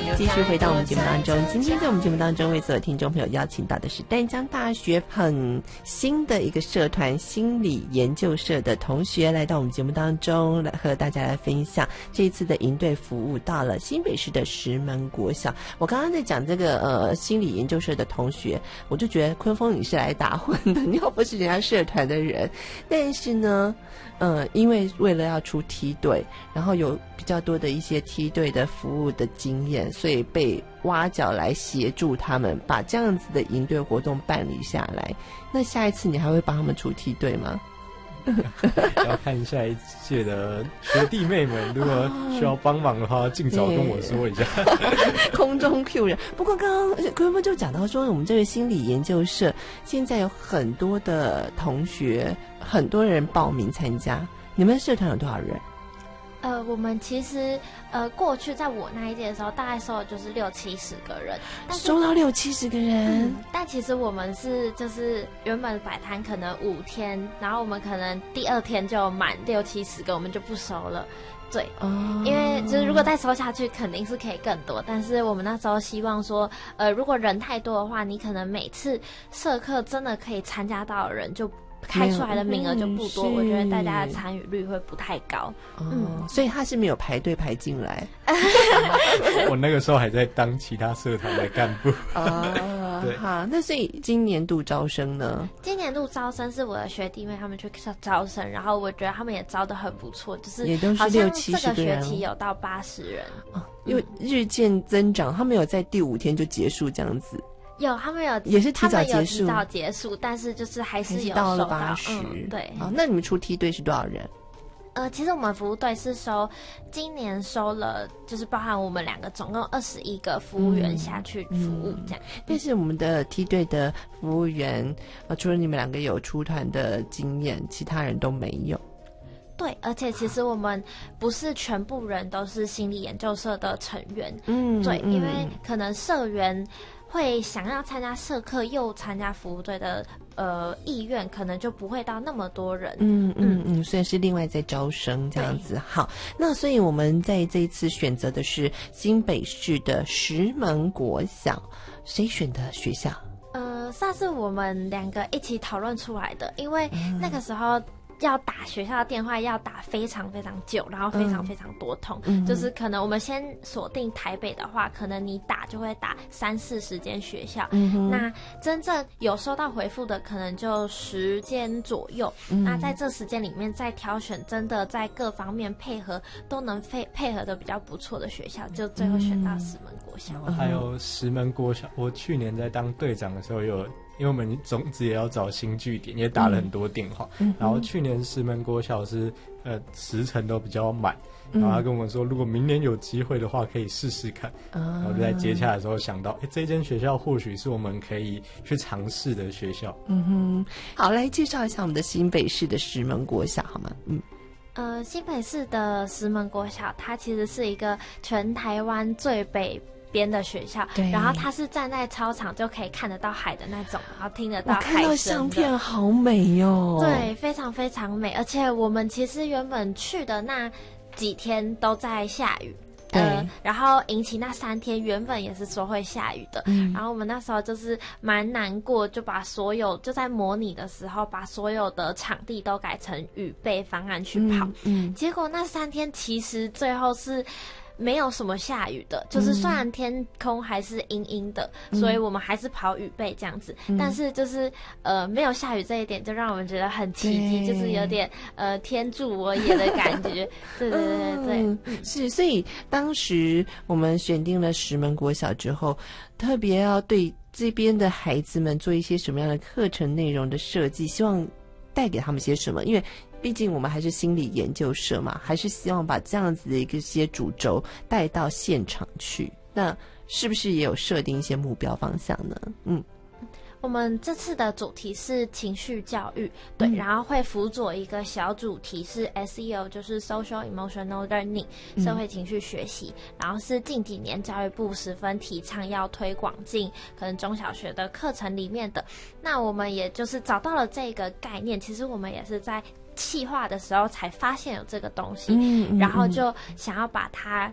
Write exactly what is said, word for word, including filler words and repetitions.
继续回到我们节目当中，今天在我们节目当中为所有听众朋友邀请到的是淡江大学很新的一个社团心理研究社的同学来到我们节目当中，来和大家来分享这一次的营队服务到了新北市的石门国小。我刚刚在讲这个呃心理研究社的同学，我就觉得坤峰你是来打混的，你又不是人家社团的人，但是呢呃，因为为了要出梯队，然后有比较多的一些梯队的服务的经验，所以被挖角来协助他们把这样子的营队活动办理下来。那下一次你还会帮他们出梯队吗？ 要看下一届的学弟妹们，如果需要帮忙的话，尽早跟我说一下。 空中 Q 人。不过刚刚坤峰就讲到说，我们这个心理研究社现在有很多的同学，很多人报名参加。你们社团有多少人？ 呃，我们其实呃过去在我那一届的时候，大概收的就是六七十个人， 收到六七十个人、 嗯。但其实我们是就是原本摆摊可能五天，然后我们可能第二天就满六七十个，我们就不收了。对，哦，因为就是如果再收下去，肯定是可以更多。但是我们那时候希望说，呃，如果人太多的话，你可能每次社课真的可以参加到的人就开出来的名额就不多，我觉得大家的参与率会不太高。 嗯，所以他是没有排队排进来。 我那个时候还在当其他社团的干部。 哦，对，好，那所以今年度招生呢？ 今年度招生是我的学弟妹他们去招生，然后我觉得他们也招得很不错，就是也都是六七十个人， 这个学期有到八十人， 哦，因为日渐增长，他们有在第五天就结束这样子。 有，他们有也是提早结束， 提早结束，但是就是还是有到了收八十、 嗯。对， 哦，那你们出梯队是多少人？ 呃，其实我们服务队是收，今年收了，就是包含我们两个，总共二十一个服务员下去服务这样。 嗯嗯、但是我们的梯队的服务员，呃，除了你们两个有出团的经验，其他人都没有。 对，而且其实我们不是全部人都是心理研究社的成员。 嗯， 对， 嗯、 因为可能社员会想要参加社课又参加服务队的呃意愿，可能就不会到那么多人。 嗯嗯嗯，所以是另外在招生这样子。好，那所以我们在这一次选择的是新北市的石门国小，谁选的学校？ 呃，算是我们两个一起讨论出来的，因为那个时候要打学校的电话要打非常非常久，然后非常非常多通，嗯、就是可能我们先锁定台北的话，可能你打就会打三四十间学校，嗯、那真正有收到回复的可能就十间左右，嗯、那在这时间里面再挑选真的在各方面配合都能配配合的比较不错的学校，就最后选到石门国小。 嗯、还有石门国小，我去年在当队长的时候有。因为我们总之也要找新据点，也打了很多电话。嗯、然后去年石门国小是呃时程都比较满，然后他跟我们说，如果明年有机会的话，可以试试看。嗯、然后就在接洽的时候想到，哎，这间学校或许是我们可以去尝试的学校。 嗯哼，好，来介绍一下我们的新北市的石门国小好吗？嗯。 呃，新北市的石门国小，它其实是一个全台湾最北边的学校，然后它是站在操场就可以看得到海的那种，然后听得到海声的。 我看到相片好美哟、哦， 对，非常非常美。而且我们其实原本去的那几天都在下雨。呃，然后迎期那三天原本也是说会下雨的，嗯、然后我们那时候就是蛮难过，就把所有就在模拟的时候把所有的场地都改成预备方案去跑，嗯嗯、结果那三天其实最后是没有什么下雨的，就是虽然天空还是阴阴的，嗯、所以我们还是跑预备这样子，嗯、但是就是呃没有下雨这一点就让我们觉得很奇迹，就是有点呃天助我也的感觉。对对对对， 嗯、是，所以当时我们选定了石门国小之后，特别要对这边的孩子们做一些什么样的课程内容的设计，希望带给他们些什么，因为毕竟我们还是心理研究社嘛，还是希望把这样子的一个些主轴带到现场去。那是不是也有设定一些目标方向呢？嗯， 我们这次的主题是情绪教育，对，嗯、然后会辅佐一个小主题是 S E O， 就是 Social Emotional Learning，嗯、社会情绪学习，然后是近几年教育部十分提倡要推广进可能中小学的课程里面的。那我们也就是找到了这个概念，其实我们也是在企划的时候才发现有这个东西，嗯嗯嗯、然后就想要把它